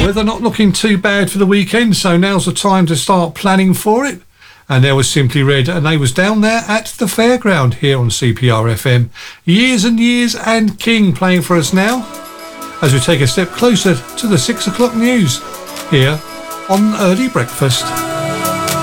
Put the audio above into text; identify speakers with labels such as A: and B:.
A: Weather not looking too bad for the weekend, so now's the time to start planning for it. And there was Simply Red, and they was down there at the fairground here on CPR FM. Years and Years and King playing for us now as we take a step closer to the 6 o'clock news here on Early Breakfast.